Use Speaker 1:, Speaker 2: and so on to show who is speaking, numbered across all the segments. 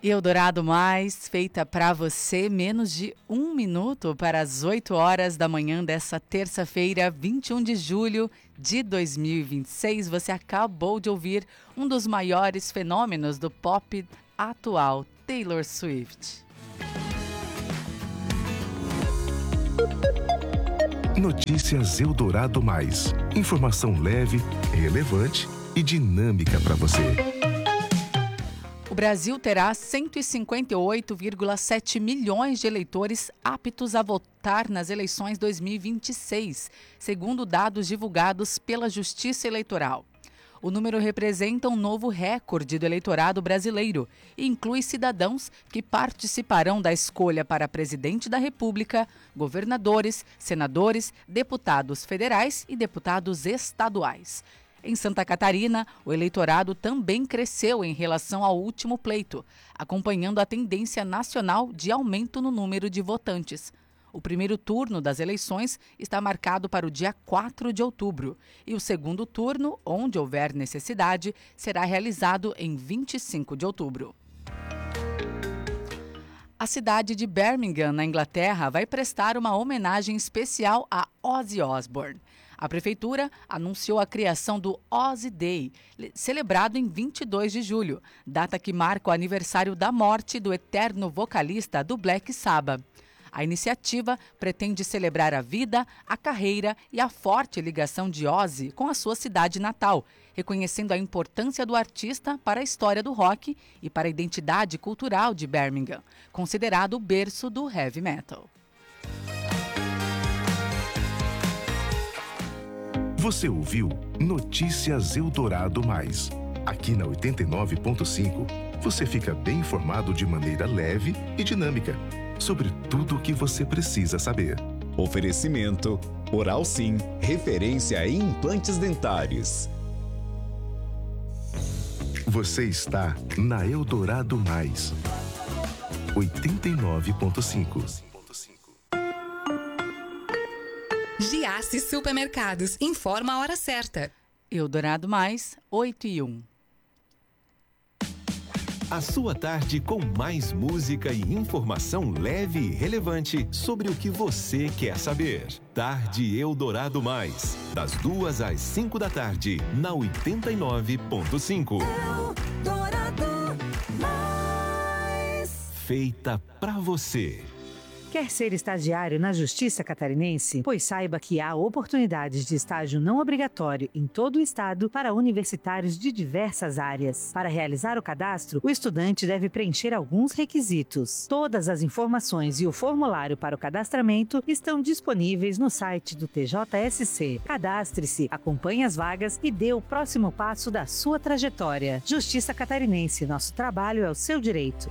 Speaker 1: Eldorado Mais, feita para você, menos de 1 minuto para as 8 horas da manhã dessa terça-feira, 21 de julho de 2026. Você acabou de ouvir um dos maiores fenômenos do pop atual, Taylor Swift.
Speaker 2: Notícias Eldorado Mais. Informação leve, relevante e dinâmica para você.
Speaker 1: O Brasil terá 158,7 milhões de eleitores aptos a votar nas eleições 2026, segundo dados divulgados pela Justiça Eleitoral. O número representa um novo recorde do eleitorado brasileiro e inclui cidadãos que participarão da escolha para presidente da República, governadores, senadores, deputados federais e deputados estaduais. Em Santa Catarina, o eleitorado também cresceu em relação ao último pleito, acompanhando a tendência nacional de aumento no número de votantes. O primeiro turno das eleições está marcado para o dia 4 de outubro e o segundo turno, onde houver necessidade, será realizado em 25 de outubro. A cidade de Birmingham, na Inglaterra, vai prestar uma homenagem especial a Ozzy Osbourne. A prefeitura anunciou a criação do Ozzy Day, celebrado em 22 de julho, data que marca o aniversário da morte do eterno vocalista do Black Sabbath. A iniciativa pretende celebrar a vida, a carreira e a forte ligação de Ozzy com a sua cidade natal, reconhecendo a importância do artista para a história do rock e para a identidade cultural de Birmingham, considerado o berço do heavy metal.
Speaker 2: Você ouviu Notícias Eldorado Mais. Aqui na 89.5, você fica bem informado de maneira leve e dinâmica sobre tudo o que você precisa saber.
Speaker 3: Oferecimento Oral Sim, referência em implantes dentários.
Speaker 2: Você está na Eldorado Mais. 89.5.
Speaker 4: Giasse Supermercados informa a hora certa.
Speaker 1: Eldorado Mais, 8h01.
Speaker 2: A sua tarde com mais música e informação leve e relevante sobre o que você quer saber. Tarde Eldorado Mais, das 2 às 5 da tarde, na 89.5. Eldorado Mais. Feita pra você.
Speaker 5: Quer ser estagiário na Justiça Catarinense? Pois saiba que há oportunidades de estágio não obrigatório em todo o estado para universitários de diversas áreas. Para realizar o cadastro, o estudante deve preencher alguns requisitos. Todas as informações e o formulário para o cadastramento estão disponíveis no site do TJSC. Cadastre-se, acompanhe as vagas e dê o próximo passo da sua trajetória. Justiça Catarinense, nosso trabalho é o seu direito.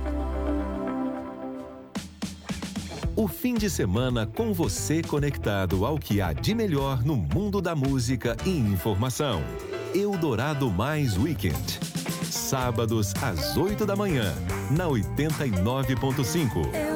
Speaker 2: O fim de semana com você conectado ao que há de melhor no mundo da música e informação. Eldorado Mais Weekend. Sábados às 8 da manhã, na 89.5.